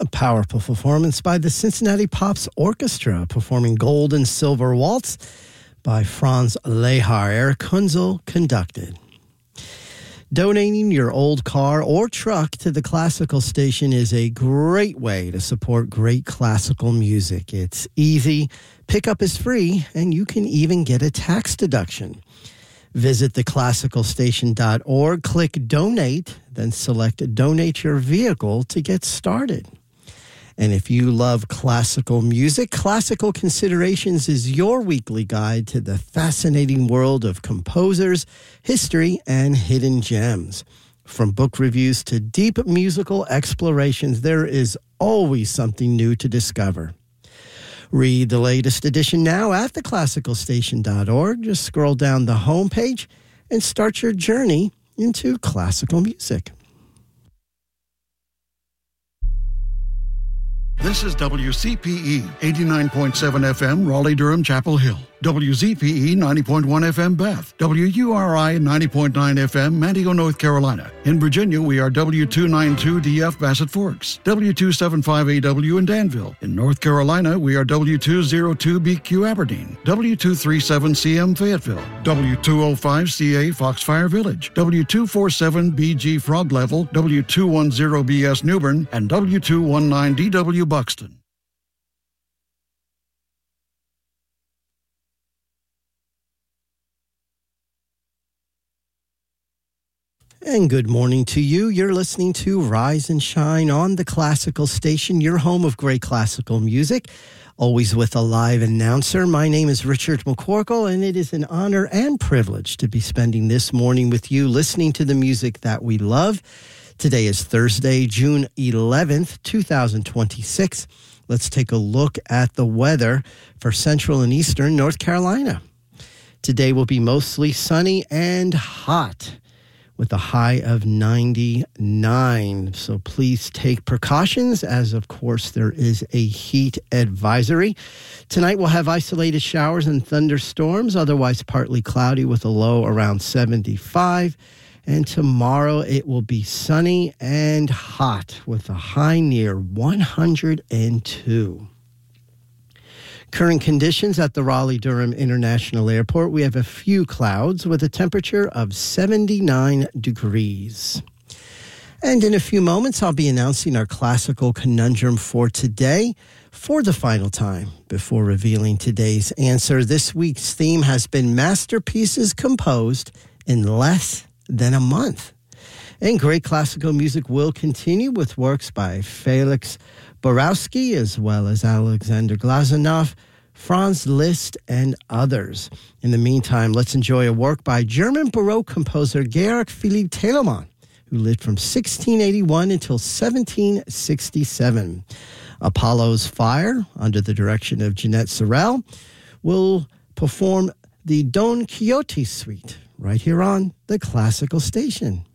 A powerful performance by the Cincinnati Pops Orchestra, performing Gold and Silver Waltz by Franz Lehar. Eric Kunzel conducted. Donating your old car or truck to the Classical Station is a great way to support great classical music. It's easy, pickup is free, and you can even get a tax deduction. Visit theclassicalstation.org, click Donate, then select Donate Your Vehicle to get started. And if you love classical music, Classical Considerations is your weekly guide to the fascinating world of composers, history, and hidden gems. From book reviews to deep musical explorations, there is always something new to discover. Read the latest edition now at theclassicalstation.org. Just scroll down the homepage and start your journey into classical music. This is WCPE 89.7 FM, Raleigh-Durham, Chapel Hill. WZPE 90.1 FM, Bath. WURI 90.9 FM, Manteo, North Carolina. In Virginia, we are W292DF, Bassett Forks. W275AW in Danville. In North Carolina, we are W202BQ, Aberdeen. W237CM, Fayetteville. W205CA, Foxfire Village. W247BG, Frog Level. W210BS, Newbern. And W219DW, Buxton. And good morning to you. You're listening to Rise and Shine on the Classical Station, your home of great classical music, always with a live announcer. My name is Richard McCorkle, and it is an honor and privilege to be spending this morning with you, listening to the music that we love. Today is Thursday, June 11th, 2026. Let's take a look at the weather for Central and Eastern North Carolina. Today will be mostly sunny and hot, with a high of 99. So please take precautions, as of course there is a heat advisory. Tonight we'll have isolated showers and thunderstorms, otherwise partly cloudy with a low around 75. And tomorrow it will be sunny and hot with a high near 102. Current conditions at the Raleigh-Durham International Airport, we have a few clouds with a temperature of 79 degrees. And in a few moments, I'll be announcing our classical conundrum for today for the final time before revealing today's answer. This week's theme has been masterpieces composed in less than a month. And great classical music will continue with works by Felix Borowski, as well as Alexander Glazunov, Franz Liszt, and others. In the meantime, let's enjoy a work by German Baroque composer Georg Philipp Telemann, who lived from 1681 until 1767. Apollo's Fire, under the direction of Jeanette Sorel, will perform the Don Quixote Suite right here on the Classical Station.